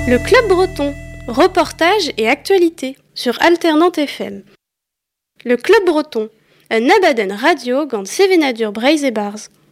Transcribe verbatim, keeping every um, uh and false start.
Le Club Breton, reportage et actualité sur Alternante F M. Le Club Breton, un abaden radio gant sevenadur Breiz e Barz.